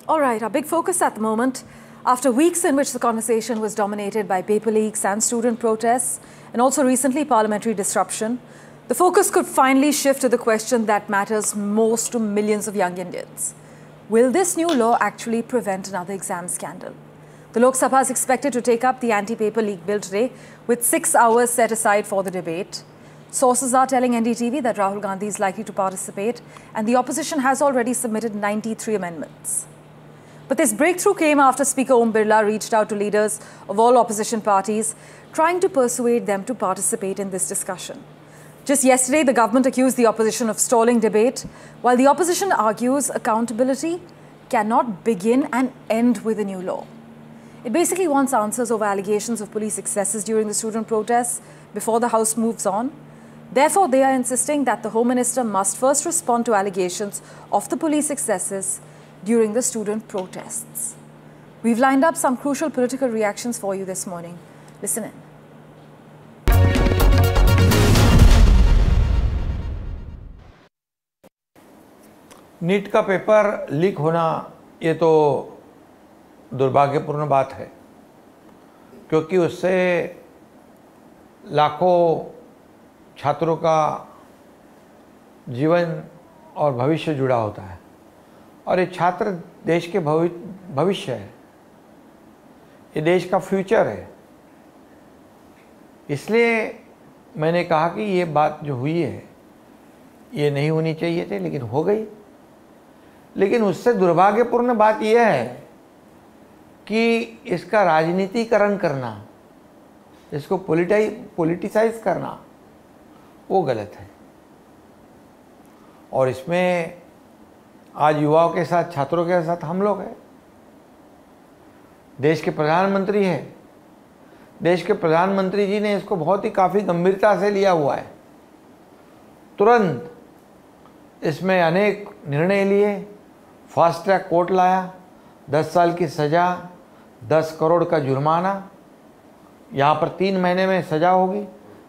All right, our big focus at the moment, after weeks in which the conversation was dominated by paper leaks and student protests, and also recently parliamentary disruption, the focus could finally shift to the question that matters most to millions of young Indians. Will this new law actually prevent another exam scandal? The Lok Sabha is expected to take up the anti-paper leak bill today, with 6 hours set aside for the debate. Sources are telling NDTV that Rahul Gandhi is likely to participate, and the opposition has already submitted 93 amendments. But this breakthrough came after Speaker Om Birla reached out to leaders of all opposition parties, trying to persuade them to participate in this discussion. Just yesterday, the government accused the opposition of stalling debate, while the opposition argues accountability cannot begin and end with a new law. It basically wants answers over allegations of police excesses during the student protests before the House moves on. Therefore, they are insisting that the Home Minister must first respond to allegations of the police excesses during the student protests. We've lined up some crucial political reactions for you this morning. Listen in. NEET का paper leak होना ये तो दुर्भाग्यपूर्ण बात है, क्योंकि उससे लाखों छात्रों का जीवन और भविष्य जुड़ा होता है, और ये छात्र देश के भविष्य है, ये देश का फ्यूचर है। इसलिए मैंने कहा कि ये बात जो हुई है ये नहीं होनी चाहिए थी, लेकिन हो गई। लेकिन उससे दुर्भाग्यपूर्ण बात यह है कि इसका राजनीतिकरण करना, इसको पॉलिटिसाइज करना, वो गलत है। और इसमें आज युवाओं के साथ, छात्रों के साथ हम लोग हैं। देश के प्रधानमंत्री हैं, देश के प्रधानमंत्री जी ने इसको बहुत ही काफ़ी गंभीरता से लिया हुआ है। तुरंत इसमें अनेक निर्णय लिए, फास्ट ट्रैक कोर्ट लाया, 10 साल की सज़ा, 10 करोड़ का जुर्माना, यहाँ पर 3 महीने में सज़ा होगी,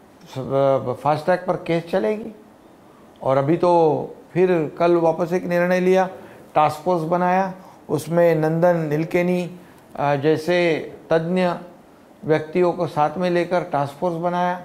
फास्ट ट्रैक पर केस चलेगी। और अभी तो फिर कल वापस एक निर्णय लिया, टास्क फोर्स बनाया, उसमें नंदन नीलकेनी जैसे तज्ञ व्यक्तियों को साथ में लेकर टास्क फोर्स बनाया।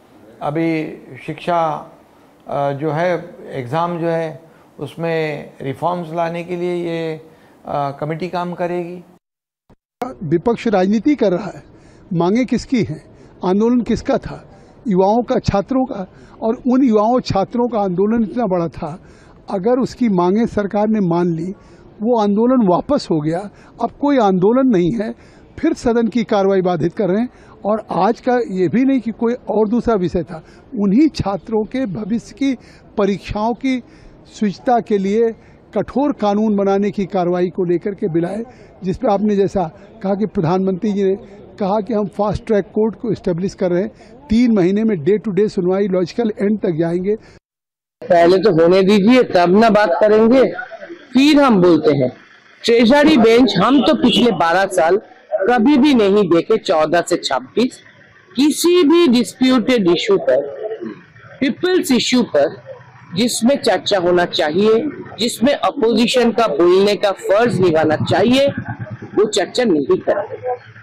अभी शिक्षा जो है, एग्ज़ाम जो है, उसमें रिफॉर्म्स लाने के लिए ये कमेटी काम करेगी। विपक्ष राजनीति कर रहा है, मांगे किसकी हैं, आंदोलन किसका था, युवाओं का, छात्रों का, और उन युवाओं छात्रों का आंदोलन इतना बड़ा था, अगर उसकी मांगे सरकार ने मान ली, वो आंदोलन वापस हो गया, अब कोई आंदोलन नहीं है, फिर सदन की कार्रवाई बाधित कर रहे हैं। और आज का ये भी नहीं कि कोई और दूसरा विषय था, उन्हीं छात्रों के भविष्य की परीक्षाओं की शुचिता के लिए कठोर कानून बनाने की कार्रवाई को लेकर के बिलाए, जिस पर आपने जैसा कहा कि प्रधानमंत्री जी ने कहा कि हम फास्ट ट्रैक कोर्ट को इस्टेब्लिश कर रहे हैं, 3 महीने में डे टू डे सुनवाई लॉजिकल एंड तक जाएंगे। पहले तो होने दीजिए, तब ना बात करेंगे, फिर हम बोलते हैं। ट्रेजरी बेंच हम तो पिछले 12 साल कभी भी नहीं देखे, 14 से 26 किसी भी डिस्प्यूटेड इशू पर, पीपल्स इशू पर, जिसमें चर्चा होना चाहिए, जिसमें अपोजिशन का बोलने का फर्ज निभाना चाहिए, वो चर्चा नहीं करते।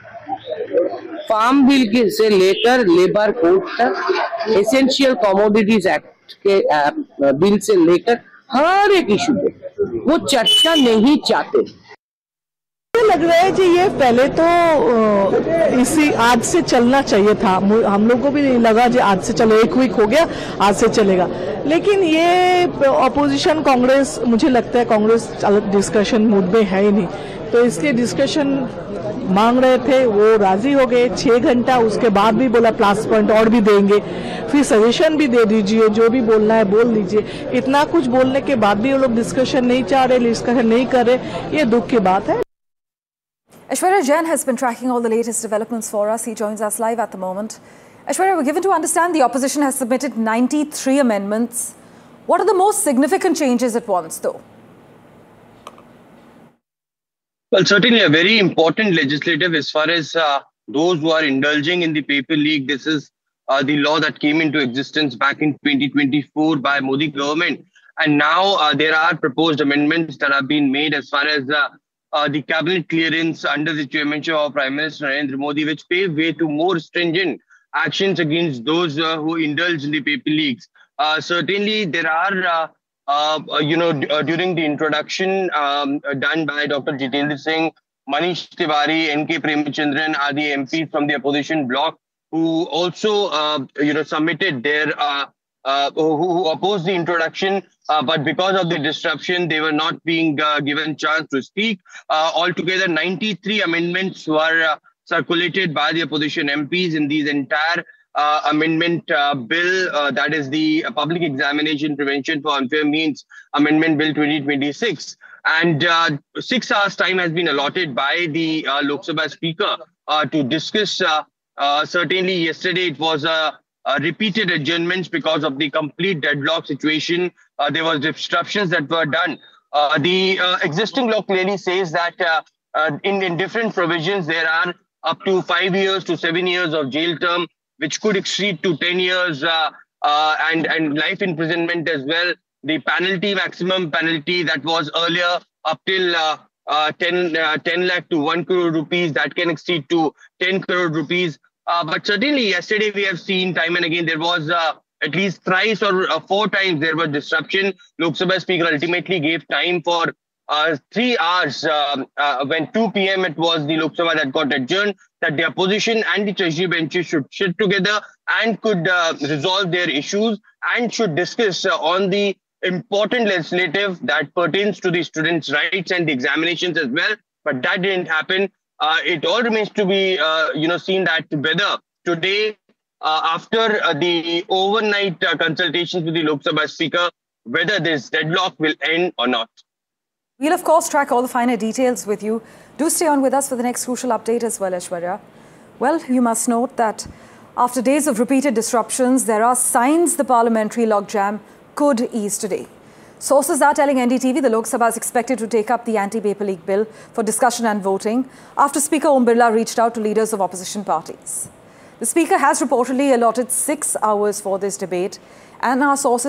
फार्म बिल के से लेकर लेबर कोड तक, एसेंशियल कमोडिटीज एक्ट के बिल से लेकर हर एक इशू पे वो चर्चा नहीं चाहते। लग रहा है कि ये पहले तो इसी आज से चलना चाहिए था, हम लोग को भी लगा कि आज से चलो, 1 वीक हो गया, आज से चलेगा। लेकिन ये अपोजिशन कांग्रेस, मुझे लगता है कांग्रेस डिस्कशन मूड में है ही नहीं, तो इसलिए डिस्कशन मांग रहे थे, वो राजी हो गए। 6 घंटा उसके बाद भी बोला प्लस पॉइंट और भी देंगे, फिर सजेशन भी दे दीजिए, जो भी बोलना है बोल दीजिए। इतना कुछ बोलने के बाद भी वो लोग डिस्कशन नहीं चाह रहे, डिस्कशन नहीं कर रहे, ये दुख की बात है। Aishwarya Jain has been tracking all the latest developments for us. He joins us live at the moment. Aishwarya, we're given to understand the opposition has submitted 93 amendments. What are the most significant changes it wants, though? Well, certainly a very important legislative as far as those who are indulging in the paper leak. This is the law that came into existence back in 2024 by Modi government. And now there are proposed amendments that have been made as far as the cabinet clearance under the chairmanship of Prime Minister Narendra Modi, which paved way to more stringent actions against those who indulge in the paper leaks. Certainly, there are, during the introduction done by Dr. Jitendra Singh, Manish Tiwari, N.K. Premachandran are the MPs from the opposition bloc who also, submitted their, who opposed the introduction, but because of the disruption, they were not being given chance to speak. Altogether, 93 amendments were circulated by the opposition MPs in these entire amendment bill, that is the Public Examination Prevention for Unfair Means Amendment Bill 2026. And 6 hours time has been allotted by the Lok Sabha Speaker to discuss. Certainly yesterday it was repeated adjournments because of the complete deadlock situation. There was disruptions that were done. The existing law clearly says that in different provisions there are up to 5 years to 7 years of jail term, which could exceed to 10 years and life imprisonment as well. The penalty, maximum penalty that was earlier up till 10 lakh to 1 crore rupees, that can exceed to 10 crore rupees. But certainly yesterday we have seen time and again there was at least thrice or 4 times there was disruption. Lok Sabha Speaker ultimately gave time for 3 hours when 2 p.m. it was the Lok Sabha that got adjourned, that the opposition and the Treasury benches should sit together and could resolve their issues and should discuss on the important legislative that pertains to the students' rights and the examinations as well. But that didn't happen. It all remains to be seen that whether today, after the overnight consultations with the Lok Sabha Speaker, whether this deadlock will end or not. We'll, of course, track all the finer details with you. Do stay on with us for the next crucial update as well, Aishwarya. Well, you must note that after days of repeated disruptions, there are signs the parliamentary logjam could ease today. Sources are telling NDTV the Lok Sabha is expected to take up the anti-paper leak bill for discussion and voting after Speaker Om Birla reached out to leaders of opposition parties. The Speaker has reportedly allotted 6 hours for this debate, and our sources